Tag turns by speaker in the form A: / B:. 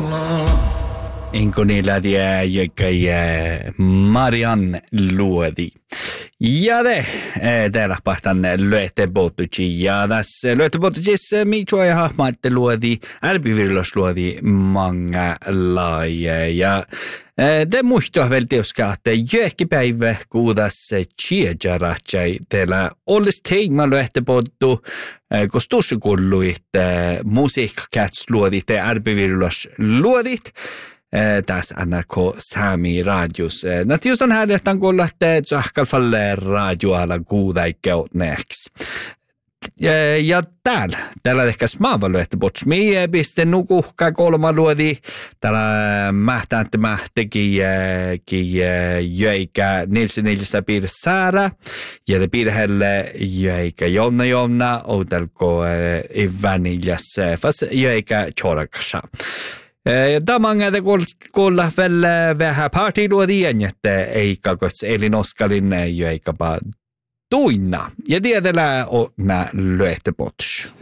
A: Inko niillä Marianne luodi. Ja täällä pahtan Löötepotuji. Ja tässä Löötepotujissa mitkä ja hahmaatte luodi, ärpivirlos luodi manga laje. Ja te muistaa vielä teoska, että jöhkipäivä kuudas chiejarahtsai teillä olisi teima Löötepottu, kun tuossa kuuluit musiikkats luodit ja ärpivirlos luodit. Tässä NRK Sami radios. Just on här että kuulla, että sähkälfalle radioalla kuudaikkeutneeksi. Ja täällä ehkä smaavalu, että potsmi piste nukuhka kolma luodi. Täällä mähtääntmähtäkin jöikä Nilsen piirsäära. Ja te piirhelle jöikä Jonna, outelko Vaniljas, fast jöikä Chorakasha. Tämä että kuulla vielä vähän partiluodien, että eikä koska Elin Oskalin ei eikä tuinna. Ja tiedellä on nämä Löötepots.